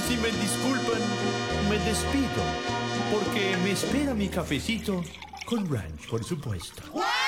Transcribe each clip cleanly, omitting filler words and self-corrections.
Si me disculpan, me despido, porque me espera mi cafecito con ranch, por supuesto.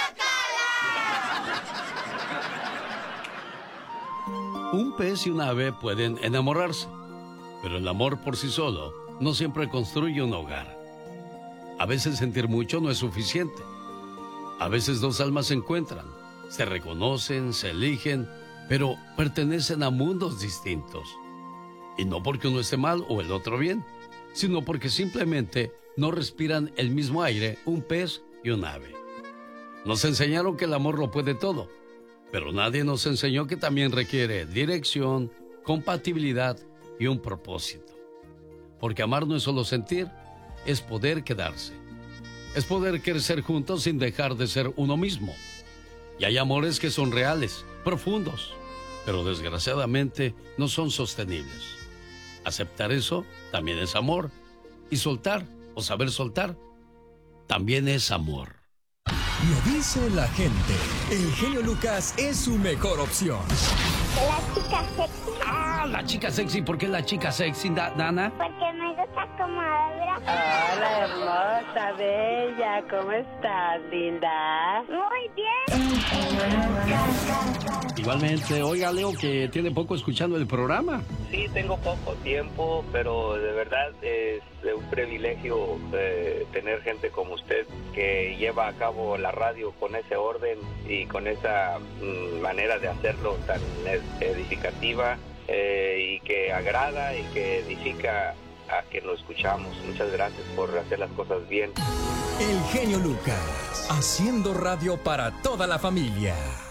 Un pez y un ave pueden enamorarse, pero el amor por sí solo no siempre construye un hogar. A veces sentir mucho no es suficiente. A veces dos almas se encuentran, se reconocen, se eligen, pero pertenecen a mundos distintos. Y no porque uno esté mal o el otro bien, sino porque simplemente no respiran el mismo aire un pez y un ave. Nos enseñaron que el amor lo puede todo, pero nadie nos enseñó que también requiere dirección, compatibilidad y un propósito. Porque amar no es solo sentir, es poder quedarse. Es poder crecer juntos sin dejar de ser uno mismo. Y hay amores que son reales, profundos, pero desgraciadamente no son sostenibles. Aceptar eso también es amor. Y soltar, o saber soltar, también es amor. Lo dice la gente. El genio Lucas es su mejor opción. La chica sexy. Ah, la chica sexy. ¿Por qué la chica sexy, Dana? Porque me gusta como habla. Hola, hermosa, bella. ¿Cómo estás, linda? Muy bien. Igualmente, oiga, Leo, que tiene poco escuchando el programa. Sí, tengo poco tiempo, pero de verdad es un privilegio tener gente como usted que lleva a cabo la radio con ese orden y con esa manera de hacerlo tan edificativa y que agrada y que edifica a quien lo escuchamos. Muchas gracias por hacer las cosas bien. El genio Lucas, haciendo radio para toda la familia.